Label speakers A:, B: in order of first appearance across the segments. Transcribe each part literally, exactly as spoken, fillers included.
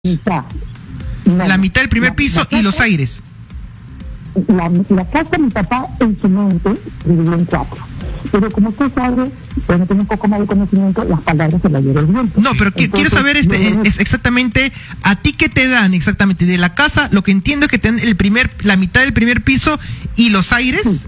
A: Mitad. No,
B: la mitad del primer
A: la,
B: piso
A: la casa,
B: y los aires.
A: La, la casa de mi papá en su mente dividió en cuatro. Pero como usted sabe, bueno, tiene un poco más de conocimiento, las palabras se las lleva el viento.
B: No, pero que,
A: Entonces,
B: quiero saber este
A: no,
B: es exactamente a ti qué te dan exactamente de la casa. Lo que entiendo es que te dan el primer, la mitad del primer piso y los aires.
A: Sí.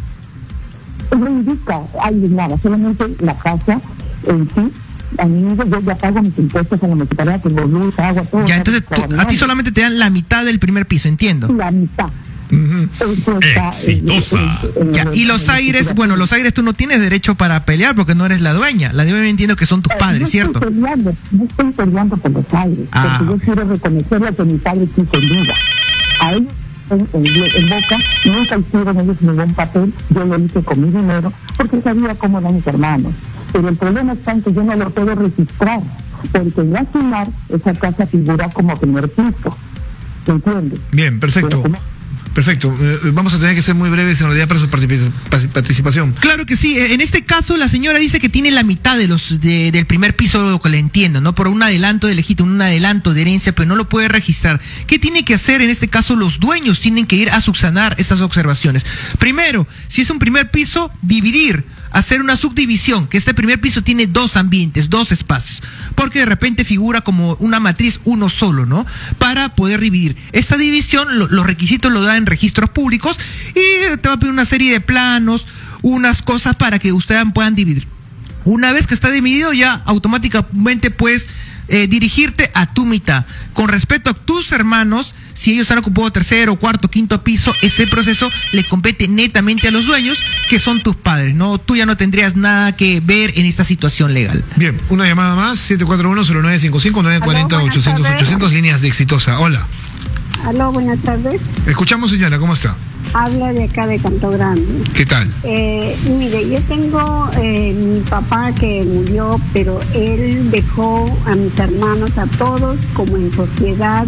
A: No indica, hay nada, solamente la casa en sí. A mí yo ya pago mis impuestos a la municipalidad, tengo luz, agua, todo.
B: Ya, entonces tú, a ti solamente te dan la mitad del primer piso, entiendo.
A: La mitad.
B: Uh-huh.
A: Está,
C: Exitosa.
A: En, en, en,
B: ya, y los aires, bueno, los aires tú no tienes derecho para pelear porque no eres la dueña. La dueña entiendo que son tus padres,
A: no
B: ¿cierto?
A: Estoy peleando, no estoy peleando por los aires,
B: Ah,
A: porque
B: okay.
A: yo quiero reconocer lo que mi padre quiso en vida. A ellos en, en, en Boca nunca hicieron ellos ningún papel, yo lo hice con mi dinero porque sabía cómo eran mis hermanos. Pero el problema está en que yo no lo puedo registrar, porque en la final esa casa figura como primer piso. ¿Me entiendes?
C: Bien, perfecto.
A: Pero,
C: Perfecto. Eh, vamos a tener que ser muy breves en realidad para su participa- participación.
B: Claro que sí. En este caso la señora dice que tiene la mitad de los de, del primer piso, lo que le entiendo, ¿no? Por un adelanto de legítimo, un adelanto de herencia, pero no lo puede registrar. ¿Qué tiene que hacer en este caso? Los dueños tienen que ir a subsanar estas observaciones. Primero, si es un primer piso, dividir, hacer una subdivisión, que este primer piso tiene dos ambientes, dos espacios, porque de repente figura como una matriz uno solo, ¿no? Para poder dividir. Esta división, lo, los requisitos lo da en registros públicos y te va a pedir una serie de planos, unas cosas para que ustedes puedan dividir. Una vez que está dividido, ya automáticamente puedes eh, dirigirte a tu mitad. Con respecto a tus hermanos, si ellos han ocupado tercero, cuarto, quinto piso, ese proceso le compete netamente a los dueños, que son tus padres, ¿no? Tú ya no tendrías nada que ver en esta situación legal.
C: Bien, una llamada más, siete cuatro uno, cero nueve cinco cinco, nueve cuatro cero, ochocientos, ochocientos, líneas de Exitosa. Hola.
D: Aló, buenas tardes.
C: Escuchamos, señora, ¿cómo está?
D: Habla de acá de Canto Grande.
C: ¿Qué tal?
D: Eh, mire, yo tengo eh, mi papá que murió, pero él dejó a mis hermanos, a todos, como en sociedad,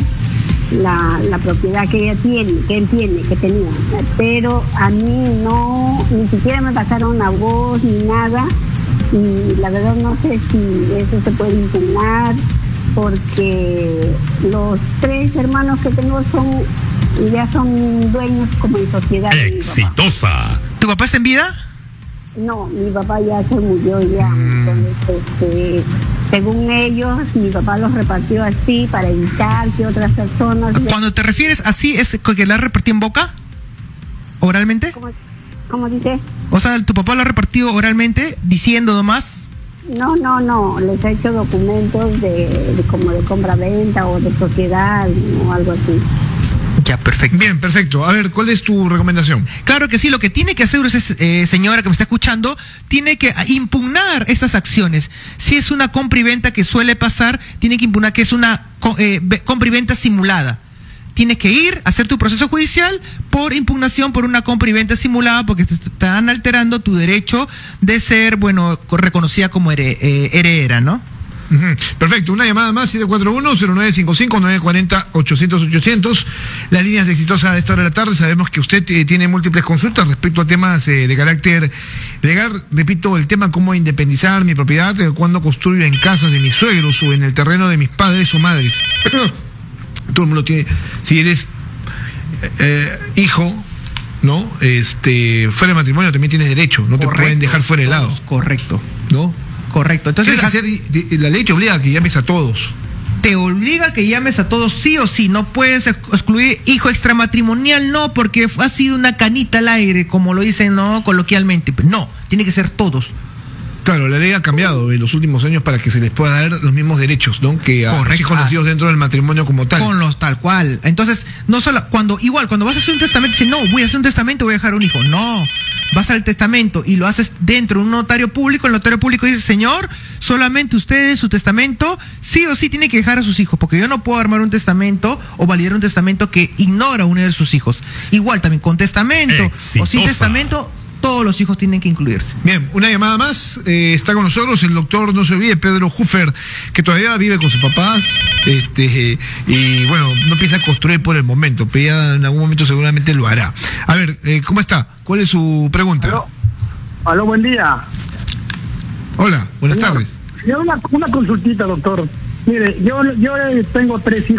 D: la, la propiedad que ella tiene, que él tiene, que tenía. Pero a mí no, ni siquiera me pasaron la voz ni nada, y la verdad no sé si eso se puede impugnar, porque los tres hermanos que tengo son ya son dueños como en sociedad.
C: Exitosa.
B: ¿Tu papá está en vida?
D: No, mi papá ya se murió ya.
C: Mm.
D: Entonces, este, según ellos, mi papá los repartió así para evitar que otras personas...
B: Cuando te refieres así, ¿es que la repartió en boca? ¿Oralmente?
D: ¿Cómo, cómo dice?
B: O sea, ¿tu papá lo ha repartido oralmente, diciendo nomás?
D: No, no, no, les ha hecho documentos de, de como de compra-venta o de sociedad o algo así.
B: Ya, perfecto.
C: Bien, perfecto. A ver, ¿cuál es tu recomendación?
B: Claro que sí, lo que tiene que hacer usted, eh, señora que me está escuchando, tiene que impugnar estas acciones. Si es una compra y venta que suele pasar, tiene que impugnar que es una eh, compra y venta simulada. Tienes que ir a hacer tu proceso judicial por impugnación por una compra y venta simulada, porque te están alterando tu derecho de ser, bueno, reconocida como here, eh, heredera, ¿no?
C: Uh-huh. Perfecto, una llamada más, siete cuatro uno, cero nueve cinco cinco, nueve cuatro cero, ochocientos, ochocientos. Las líneas de Exitosa a esta hora de la tarde. Sabemos que usted eh, tiene múltiples consultas respecto a temas eh, de carácter legal. Repito, el tema cómo independizar mi propiedad, eh, cuando construyo en casas de mis suegros o en el terreno de mis padres o madres. Todo el mundo tiene, si eres eh, hijo, ¿no? Este, fuera de matrimonio también tienes derecho, no
B: Correcto.
C: te pueden dejar fuera de lado,
B: Correcto.
C: ¿no?
B: Correcto. Entonces,
C: Hacer, la ley te obliga a que llames a todos.
B: Te obliga a que llames a todos sí o sí. No puedes excluir hijo extramatrimonial, no, porque ha sido una canita al aire, como lo dicen, no, coloquialmente. No, tiene que ser todos.
C: Claro, la ley ha cambiado en los últimos años para que se les pueda dar los mismos derechos, ¿no? Que a
B: Correcto.
C: los hijos nacidos dentro del matrimonio como tal.
B: Con los tal cual. Entonces, no solo, cuando, igual, cuando vas a hacer un testamento, dices, no, voy a hacer un testamento, voy a dejar un hijo. No, vas al testamento y lo haces dentro de un notario público, el notario público dice, señor, solamente usted, su testamento, sí o sí tiene que dejar a sus hijos, porque yo no puedo armar un testamento o validar un testamento que ignora a uno de sus hijos. Igual también, con testamento
C: Exitosa.
B: o sin testamento, todos los hijos tienen que incluirse.
C: Bien, una llamada más. Eh, está con nosotros el doctor, no se olvide, Pedro Huffer, que todavía vive con sus papás. Este, eh, y bueno, no empieza a construir por el momento, pero ya en algún momento seguramente lo hará. A ver, eh, ¿cómo está? ¿Cuál es su pregunta?
E: Aló, Aló buen día.
C: Hola, buenas
E: Señor,
C: tardes.
E: señor, Una, una consultita, doctor. Mire, yo, yo tengo tres hijos.